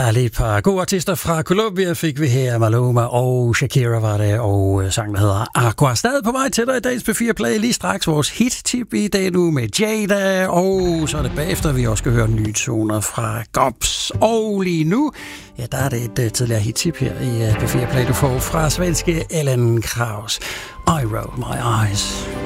lige et par gode artister fra Colombia fik vi her. Maluma og Shakira var det, og sangen der hedder Aqua. Stadig på vej til dig i dagens P4 Play. Lige straks vores hit-tip i dag nu med Jada, og så er det bagefter, vi også skal høre nye toner fra Gops. Og lige nu, ja, der er det et tidligere hit-tip her i P4 Play, du får fra svenske Ellen Kraus. I roll my eyes.